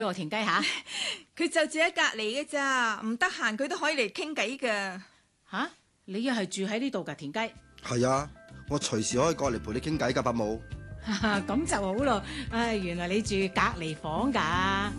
我田雞吓佢就住喺隔籬嘅咋，唔得閒佢都可以嚟傾偈噶。 吓，你又係住喺呢度噶田雞？ 係啊，我隨時可以過嚟陪你傾偈噶，伯母。 咁就好咯。唉，原來你住隔離房噶。